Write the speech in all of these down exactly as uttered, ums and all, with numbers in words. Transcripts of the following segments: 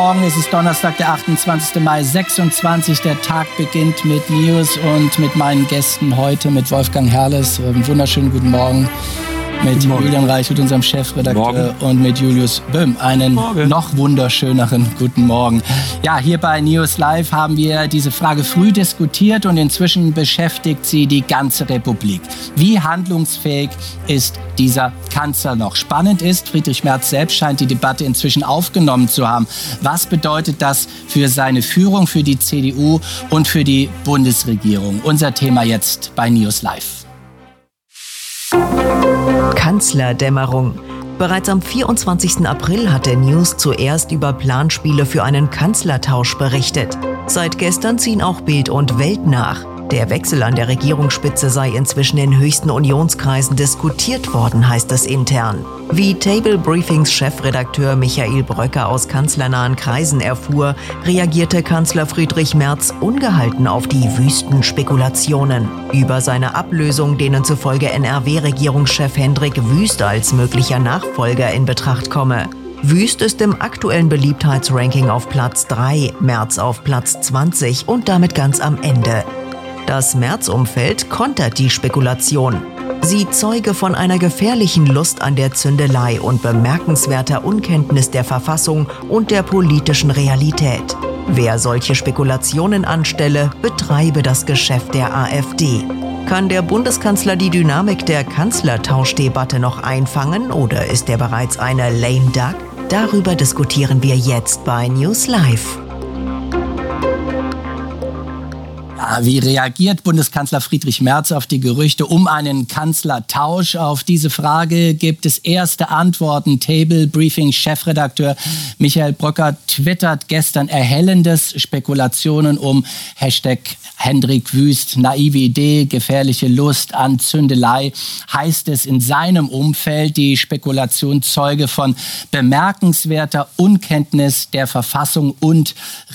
Morgen, es ist Donnerstag, der achtundzwanzigster Mai sechsundzwanzig. Der Tag beginnt mit News und mit meinen Gästen heute, mit Wolfgang Herrles. Einen wunderschönen guten Morgen. Mit Julian Reichelt, unserem Chefredakteur, Morgen. Und mit Julius Böhm, einen Morgen. Noch wunderschöneren guten Morgen. Ja, hier bei News Live haben wir diese Frage früh diskutiert und inzwischen beschäftigt sie die ganze Republik. Wie handlungsfähig ist dieser Kanzler noch? Spannend ist, Friedrich Merz selbst scheint die Debatte inzwischen aufgenommen zu haben. Was bedeutet das für seine Führung, für die C D U und für die Bundesregierung? Unser Thema jetzt bei News Live. Kanzlerdämmerung. Bereits am vierundzwanzigsten April hatte News zuerst über Planspiele für einen Kanzlertausch berichtet. Seit gestern ziehen auch Bild und Welt nach. Der Wechsel an der Regierungsspitze sei inzwischen in höchsten Unionskreisen diskutiert worden, heißt es intern. Wie Table Briefings Chefredakteur Michael Bröcker aus kanzlernahen Kreisen erfuhr, reagierte Kanzler Friedrich Merz ungehalten auf die wüsten Spekulationen über seine Ablösung, denen zufolge N R W-Regierungschef Hendrik Wüst als möglicher Nachfolger in Betracht komme. Wüst ist im aktuellen Beliebtheitsranking auf Platz drei, Merz auf Platz zwanzig und damit ganz am Ende. Das Merz-Umfeld kontert die Spekulation. Sie zeuge von einer gefährlichen Lust an der Zündelei und bemerkenswerter Unkenntnis der Verfassung und der politischen Realität. Wer solche Spekulationen anstelle, betreibe das Geschäft der AfD. Kann der Bundeskanzler die Dynamik der Kanzlertauschdebatte noch einfangen oder ist er bereits eine lame duck? Darüber diskutieren wir jetzt bei News Live. Wie reagiert Bundeskanzler Friedrich Merz auf die Gerüchte um einen Kanzlertausch? Auf diese Frage gibt es erste Antworten. Table Briefing Chefredakteur Michael Bröcker twittert gestern erhellendes, Spekulationen um Hashtag Hendrik Wüst, naive Idee, gefährliche Lust an Zündelei, heißt es in seinem Umfeld. Die Spekulation zeuge von bemerkenswerter Unkenntnis der Verfassung und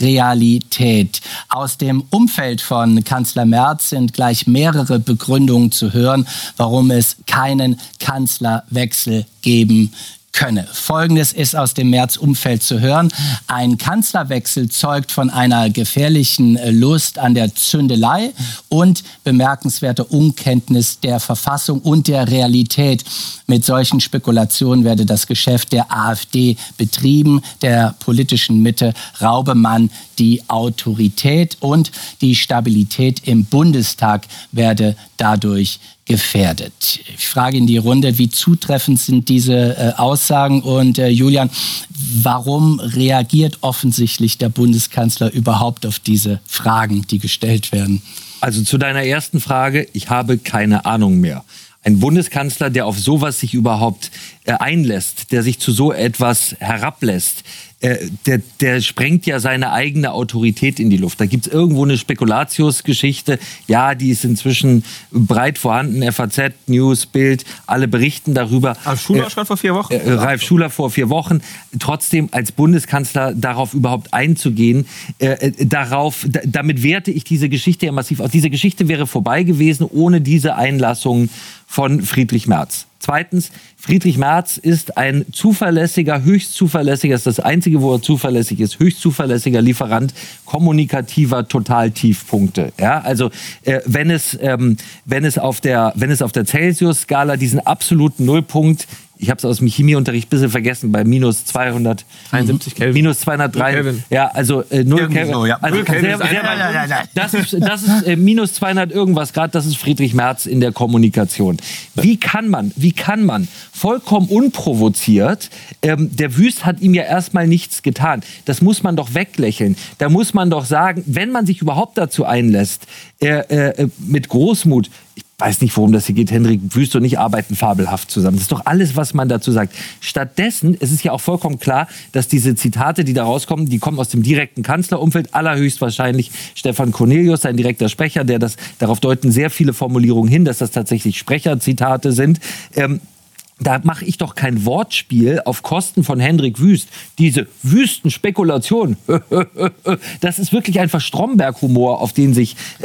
Realität. Aus dem Umfeld von Kanzler Merz sind gleich mehrere Begründungen zu hören, warum es keinen Kanzlerwechsel geben könne. Folgendes ist aus dem Merz-Umfeld zu hören. Ein Kanzlerwechsel zeugt von einer gefährlichen Lust an der Zündelei und bemerkenswerter Unkenntnis der Verfassung und der Realität. Mit solchen Spekulationen werde das Geschäft der AfD betrieben, der politischen Mitte raube man die Autorität und die Stabilität im Bundestag werde dadurch gefährdet. Ich frage in die Runde, wie zutreffend sind diese äh, Aussagen? Und äh, Julian, warum reagiert offensichtlich der Bundeskanzler überhaupt auf diese Fragen, die gestellt werden? Also zu deiner ersten Frage, ich habe keine Ahnung mehr. Ein Bundeskanzler, der auf sowas sich überhaupt äh, einlässt, der sich zu so etwas herablässt, äh, der, der sprengt ja seine eigene Autorität in die Luft. Da gibt's irgendwo eine Spekulatiusgeschichte. Ja, die ist inzwischen breit vorhanden. F A Z, News, Bild, alle berichten darüber. Ralf Schuler äh, schon vor vier Wochen. Äh, Ralf Schuler vor vier Wochen. Trotzdem als Bundeskanzler darauf überhaupt einzugehen, äh, darauf, d- damit werte ich diese Geschichte ja massiv aus. Diese Geschichte wäre vorbei gewesen ohne diese Einlassung von Friedrich Merz. Zweitens, Friedrich Merz ist ein zuverlässiger, höchst zuverlässiger, ist das Einzige, wo er zuverlässig ist, höchst zuverlässiger Lieferant kommunikativer Totaltiefpunkte. Ja, also äh, wenn es ähm, wenn es auf der wenn es auf der Celsius-Skala diesen absoluten Nullpunkt, ich habe es aus dem Chemieunterricht ein bisschen vergessen, bei minus zweihundertdreiundsiebzig Kelvin. Minus zweihundertdrei. Kelvin. Ja, also äh, null Kelvin. So, ja. Also, Kelvin sehr, sehr nein, nein, nein. Das ist, das ist äh, minus zweihundert irgendwas Grad, das ist Friedrich Merz in der Kommunikation. Wie kann man, wie kann man vollkommen unprovoziert, ähm, der Wüst hat ihm ja erstmal nichts getan. Das muss man doch weglächeln. Da muss man doch sagen, wenn man sich überhaupt dazu einlässt, äh, äh, mit Großmut, ich weiß nicht, worum das hier geht. Hendrik Wüst und ich arbeiten fabelhaft zusammen. Das ist doch alles, was man dazu sagt. Stattdessen, es ist ja auch vollkommen klar, dass diese Zitate, die da rauskommen, die kommen aus dem direkten Kanzlerumfeld. Allerhöchstwahrscheinlich Stefan Cornelius, sein direkter Sprecher, der das, darauf deuten sehr viele Formulierungen hin, dass das tatsächlich Sprecherzitate sind. Ähm, Da mache ich doch kein Wortspiel auf Kosten von Hendrik Wüst. Diese Wüstenspekulation, das ist wirklich einfach Stromberg-Humor, auf den sich